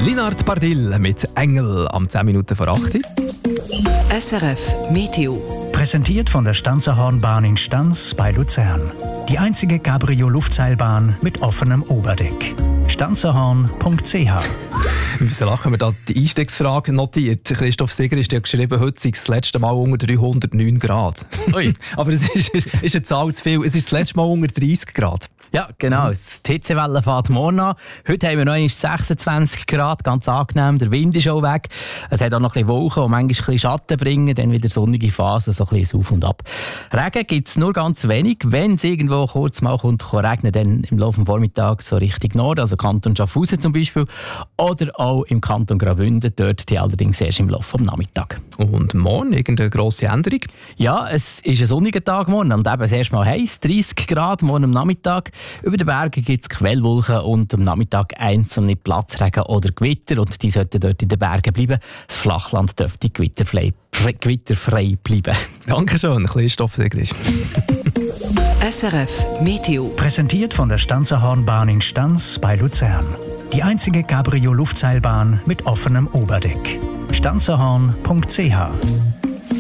Linard Pardil mit Engel am 10 Minuten vor 8. SRF Meteo. Präsentiert von der Stanzerhornbahn in Stanz bei Luzern. Die einzige Cabrio-Luftseilbahn mit offenem Oberdeck. stanzerhorn.ch. Wieso lachen wir da die Einstiegsfrage notiert? Christoph Seger ist ja geschrieben, heute sei es das letzte Mal unter 309 Grad. Ui. Aber es ist eine Zahl zu viel. Es ist das letzte Mal unter 30 Grad. Ja, genau. Die Hitzewelle fährt morgen an. Heute haben wir noch 26 Grad, ganz angenehm. Der Wind ist auch weg. Es hat auch noch ein bisschen Wolken, die manchmal ein bisschen Schatten bringen, dann wieder sonnige Phasen, so ein bisschen auf und ab. Regen gibt es nur ganz wenig. Wenn es irgendwo kurz mal kommt, kann regnen, dann im Laufe des Vormittags so Richtung Norden, also Kanton Schaffhausen zum Beispiel, oder auch im Kanton Graubünden, dort die allerdings erst im Laufe des Nachmittags. Und morgen irgendeine grosse Änderung? Ja, es ist ein sonniger Tag morgen und eben erst mal heiß, 30 Grad morgen am Nachmittag. Über den Bergen gibt es Quellwolken und am Nachmittag einzelne Platzregen oder Gewitter und die sollten dort in den Bergen bleiben. Das Flachland dürfte gewitterfrei bleiben. Dankeschön, Christoph Seger. SRF Meteo. Präsentiert von der Stanzerhornbahn in Stanz bei Luzern. Die einzige Cabrio-Luftseilbahn mit offenem Oberdeck. stanzerhorn.ch.